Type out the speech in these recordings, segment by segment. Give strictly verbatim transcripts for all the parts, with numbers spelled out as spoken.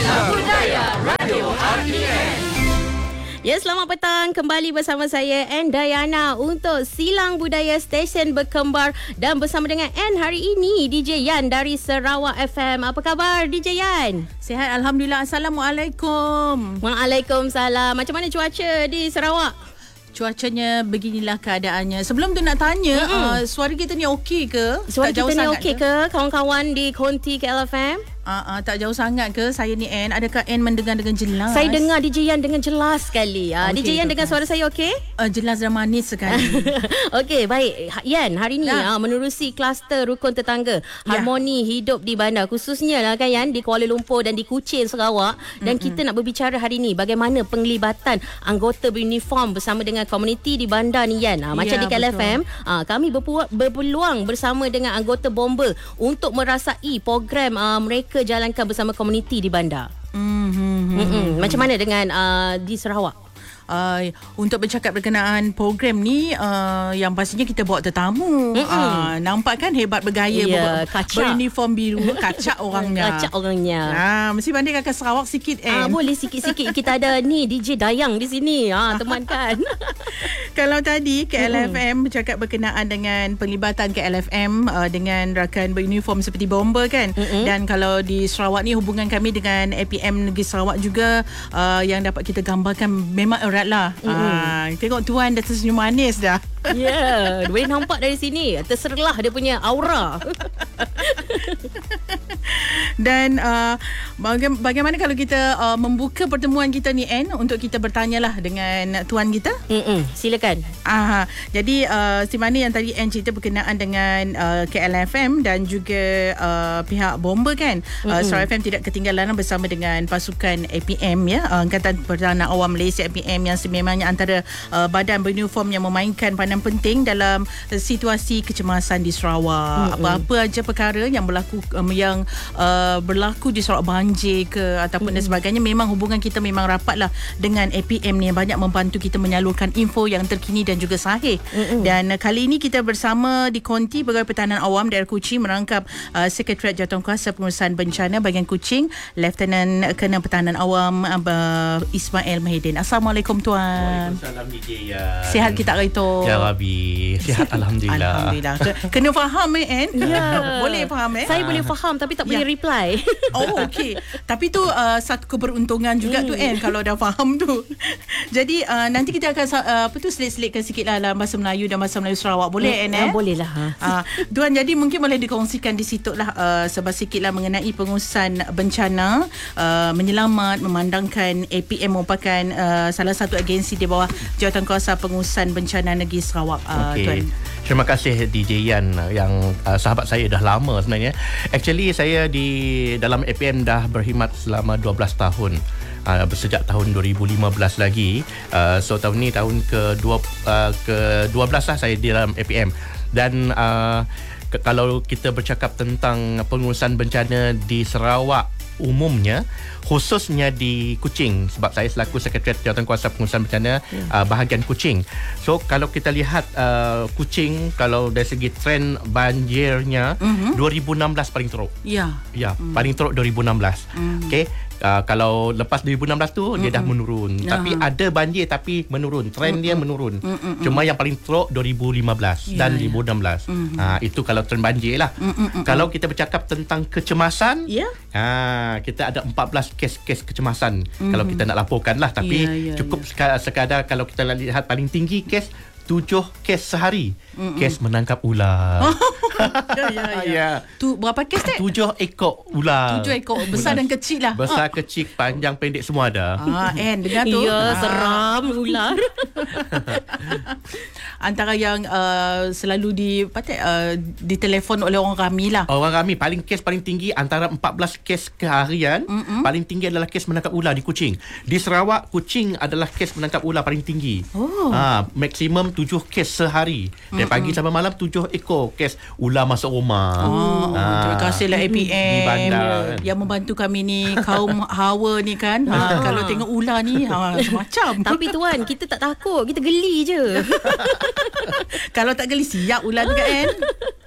Silang Budaya Radio R T M. Ya, selamat petang. Kembali bersama saya Ann Dayana untuk Silang Budaya Stesen Berkembar dan bersama dengan Ann hari ini D J Yan dari Sarawak F M. Apa khabar D J Yan? Sihat, Alhamdulillah. Assalamualaikum. Waalaikumsalam. Macam mana cuaca di Sarawak? Cuacanya beginilah keadaannya. Sebelum tu nak tanya, mm-hmm. uh, suara kita ni okey ke? Suara tak kita jauh ni okey ke? ke? Kawan-kawan di Konti K L F M? Uh, uh, tak jauh sangat ke saya ni Ann? Adakah Ann mendengar dengan jelas? Saya dengar D J Yan dengan jelas sekali. Uh, okay, D J Yan dengar suara saya okey? Uh, jelas dan manis sekali. Okey, baik. Yan, hari ni ya. uh, menerusi kluster rukun tetangga harmoni ya. hidup di bandar, khususnya lah kan Yan, di Kuala Lumpur dan di Kuching, Sarawak. Dan mm-hmm. kita nak berbicara hari ni bagaimana penglibatan anggota beruniform bersama dengan komuniti di bandar ni Yan. Uh, macam ya, di K L F M, uh, kami berpu- berpeluang bersama dengan anggota bomber untuk merasai program uh, mereka jalankan bersama komuniti di bandar. Mm-hmm. Mm-hmm. Macam mana dengan uh, di Sarawak? Uh, untuk bercakap berkenaan program ni, uh, yang pastinya kita bawa tetamu. Uh, nampak kan hebat bergaya, yeah, ber- beruniform biru, kacak orangnya. Kacak orangnya. Ah, mesti bandingkan Sarawak sikit eh. Ah, boleh sikit-sikit. Kita ada ni D J Dayang di sini. Ah, teman kan. Kalau tadi K L F M bercakap berkenaan dengan penglibatan K L F M uh, dengan rakan beruniform seperti bomber kan. Mm-hmm. Dan kalau di Sarawak ni hubungan kami dengan A P M Negeri Sarawak juga uh, yang dapat kita gambarkan memang erat lah. Mm-hmm. Uh, tengok tuan dah tersenyum manis dah. Ya, yeah, boleh nampak dari sini. Terserlah dia punya aura. Dan uh, baga- bagaimana kalau kita uh, membuka pertemuan kita ni Ann, untuk kita bertanyalah dengan tuan kita? Mm-mm, silakan. Aha, jadi uh, si mana yang tadi Ann cerita berkenaan dengan uh, K L F M dan juga uh, pihak bomber kan. Uh, Sarawak F M tidak ketinggalan bersama dengan pasukan A P M ya, uh, Angkatan Pertahanan Awam Malaysia A P M, yang sememangnya antara uh, badan beruniform yang memainkan peranan penting dalam uh, situasi kecemasan di Sarawak. Mm-hmm. Apa-apa aja perkara yang berlaku um, yang uh, berlaku di Sarawak, banjir ke ataupun mm-hmm. dan sebagainya, memang hubungan kita memang rapatlah dengan A P M ni yang banyak membantu kita menyalurkan info yang terkini dan juga sahih. Mm-hmm. Dan uh, kali ini kita bersama di Konti Pegawai Pertahanan Awam Daerah Kuching merangkap uh, Sekretariat Jawatankuasa Pengurusan Bencana bahagian Kuching, Lieutenant Colonel Pertahanan Awam uh, Ismail Mahidin. Assalamualaikum tuan. Waalaikumsalam D J Yan. Sihat kita hari tu? Ya Rabbi, sihat Alhamdulillah. Alhamdulillah. Kena faham eh Ann? Ya. Boleh faham eh? Saya boleh faham tapi tak boleh Ya. reply. Oh okey. Tapi tu uh, satu keberuntungan juga hmm. tu Ann, kalau dah faham tu. Jadi uh, nanti kita akan uh, apa tu selit-selitkan sikit lah dalam bahasa Melayu dan bahasa Melayu Sarawak. Boleh Ann eh? Ya, boleh lah. Uh, tuan, jadi mungkin boleh dikongsikan di situ lah uh, sebasikit lah mengenai pengurusan bencana, uh, menyelamat, memandangkan A P M merupakan uh, salah satu agensi di bawah Jawatankuasa Pengurusan Bencana Negeri Sarawak. Uh, okay. Tuan. Terima kasih D J Yan yang uh, sahabat saya dah lama sebenarnya. Actually saya di dalam A P M dah berkhidmat selama dua belas tahun. Uh, sejak tahun dua ribu lima belas lagi. Uh, so tahun ni tahun ke dua uh, ke dua belas lah saya di dalam A P M. Dan uh, ke, kalau kita bercakap tentang pengurusan bencana di Sarawak umumnya, khususnya di Kuching, sebab saya selaku Sekretariat Jawatankuasa Pengurusan Bencana hmm. uh, bahagian Kuching. So kalau kita lihat uh, Kuching, kalau dari segi trend banjirnya, mm-hmm. dua ribu enam belas paling teruk. Ya. Ya, mm. paling teruk dua ribu enam belas. Mm. Okey. Uh, kalau lepas dua ribu enam belas tu mm-hmm. dia dah menurun. Uh-huh. Tapi ada banjir tapi menurun. Trend mm-hmm. dia menurun. Mm-hmm. Cuma yang paling teruk dua ribu lima belas yeah, dan dua ribu enam belas. Yeah. Mm-hmm. Uh, itu kalau trend banjir lah. Mm-hmm. Kalau kita bercakap tentang kecemasan, yeah. uh, kita ada empat belas kes-kes kecemasan mm-hmm. kalau kita nak laporkan lah. Tapi yeah, yeah, cukup yeah. sekadar kalau kita lihat paling tinggi kes tujuh kes sehari. Mm-mm. Kes menangkap ular. ya, ya, ya. ya. Tu berapa kes tak? Tujuh ekor ular. Tujuh ekor. Besar ular. Dan kecil lah. Besar, kecil, panjang, pendek semua ada. Ah, Ann, dengar tu. Ya, ah. seram ular. Antara yang uh, selalu di patut uh, ditelefon oleh orang ramai lah. Orang ramai. Paling kes paling tinggi antara empat belas kes keharian. Mm-mm. Paling tinggi adalah kes menangkap ular di Kuching. Di Sarawak, Kuching adalah kes menangkap ular paling tinggi. Oh. Ah, maksimum tujuh kes sehari. Dari pagi sampai malam tujuh ekor kes ular masuk rumah. Oh, ah. Terima kasihlah A P M di bandar yang membantu kami ni, kaum hawa ni kan. Ha, kalau tengok ular ni ha, macam. Tapi tuan, kita tak takut, kita geli je. Kalau tak geli siap ular tu kan.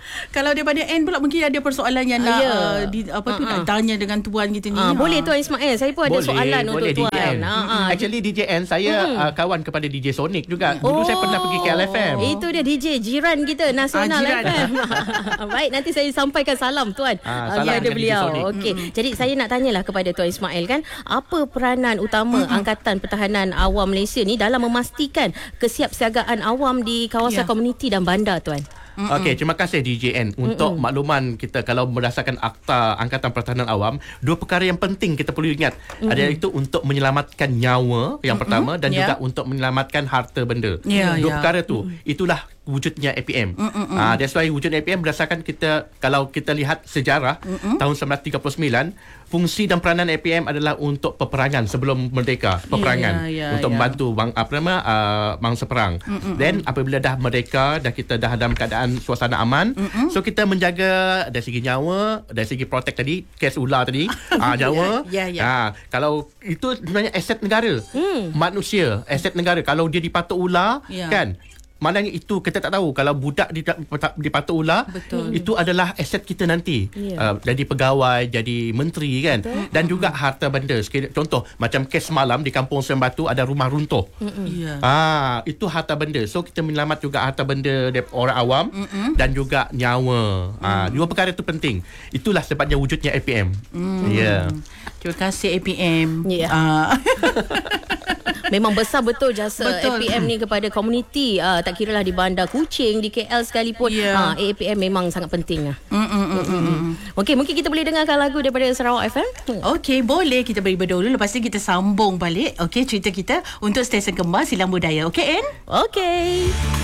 Kalau daripada N pula mungkin ada persoalan yang nak Ya. uh, di, apa tu Ha-ha. nak tanya dengan tuan kita ni. Ah, Ha. boleh Tuan Ismail. Saya pun ada Boleh, soalan boleh untuk D J Tuan. N. Ah, ah. Actually D J N saya uh, kawan kepada D J Sonic juga. Dulu saya pernah pergi K L F M. Itu dia D J jiran kita nasional Ah, jiran. F M. Baik, nanti saya sampaikan salam Tuan Ah, ah, salam kepada dengan D J beliau. Sonic. Okey. Jadi saya nak tanyalah kepada Tuan Ismail kan, apa peranan utama Angkatan Pertahanan Awam Malaysia ni dalam memastikan kesiapsiagaan awam di kawasan Ya. komuniti dan bandar Tuan? Okey, terima kasih D J N untuk Mm-mm. makluman kita. Kalau berdasarkan Akta Angkatan Pertahanan Awam, dua perkara yang penting kita perlu ingat. Mm-mm. Ada itu untuk menyelamatkan nyawa yang Mm-mm. pertama dan Yeah. juga untuk menyelamatkan harta benda. Yeah, dua yeah. perkara tu, Mm-mm. itulah wujudnya A P M. Ah, uh, that's why wujud A P M berdasarkan kita, kalau kita lihat sejarah Mm-mm. tahun sembilan belas tiga puluh sembilan, fungsi dan peranan A P M adalah untuk peperangan sebelum merdeka, peperangan yeah, yeah, untuk yeah. membantu bang apa nama uh, mangsa perang. Mm-mm. Then apabila dah merdeka, dah kita dah dalam keadaan suasana aman, Mm-mm. so kita menjaga dari segi nyawa, dari segi protect tadi, kes ular tadi, ah nyawa. Ya, ya, ya. Ah, kalau itu sebenarnya aset negara. Mm. Manusia, aset negara. Kalau dia dipatuk ular, Ya. kan? Maknanya itu kita tak tahu. Kalau budak dipatuk ular, Betul. itu adalah aset kita nanti. Ya. Uh, jadi pegawai, jadi menteri kan. Betul. Dan juga harta benda. Contoh macam kes semalam di Kampung Seri Batu ada rumah runtuh. Ya. Ah, itu harta benda. So kita menyelamat juga harta benda dari orang awam. Mm-mm. Dan juga nyawa. Ah, dua perkara itu penting. Itulah sebabnya wujudnya A P M. Mm. Ya. Yeah. Terima kasih A P M. Ya. Ah. Memang besar betul jasa Betul. A P M ni kepada komuniti. Uh, tak kiralah di Bandar Kuching, di K L sekalipun. Ya. Uh, A P M memang sangat penting lah. Mm, mm, mm, mm, mm. Okey, mungkin kita boleh dengarkan lagu daripada Sarawak F M. Okey, boleh kita beri berdoa dulu. Lepas tu kita sambung balik. Okey, cerita kita untuk stesen kembar Silang Budaya. Okey, Anne? Okey.